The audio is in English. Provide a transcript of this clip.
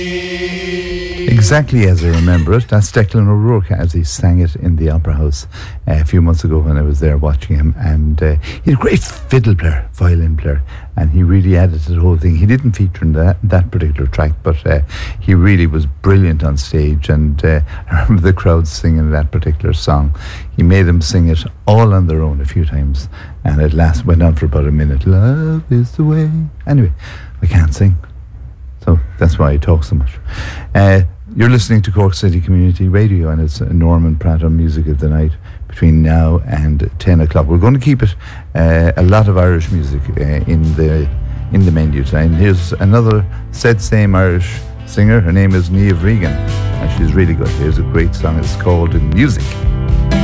Exactly as I remember it. That's Declan O'Rourke as he sang it in the Opera House a few months ago when I was there watching him. And he's a great fiddle player, violin player, and he really added to the whole thing. He didn't feature in that particular track, but he really was brilliant on stage. And I remember the crowd singing that particular song. He made them sing it all on their own a few times, and it went on for about a minute. Love is the way. Anyway, I can't sing, so that's why I talk so much. You're listening to Cork City Community Radio, and it's Norman Pratt on Music of the Night between now and 10 o'clock. We're going to keep it a lot of Irish music in the menu tonight. And here's another same Irish singer. Her name is Niamh Regan, and she's really good. Here's a great song. It's called Music.